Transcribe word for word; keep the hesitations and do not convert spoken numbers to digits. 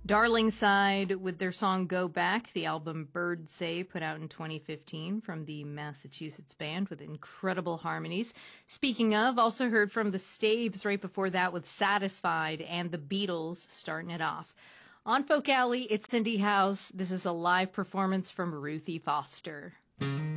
Darling Side with their song Go Back, the album Birds Say, put out in twenty fifteen from the Massachusetts band with incredible harmonies. Speaking of, also heard from the Staves right before that with Satisfied, and the Beatles starting it off. On Folk Alley, it's Cindy House. This is a live performance from Ruthie Foster.